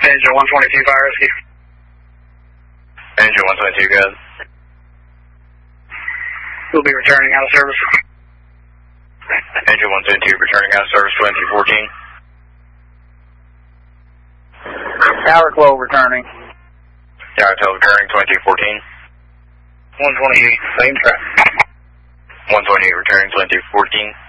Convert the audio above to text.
Engine 122 fire rescue. Engine 122, good. We'll be returning out of service. Engine 122 returning out of service 2214. Tower 12 returning. Tower 12 returning 2214. 128, same track. 128 returning 2214.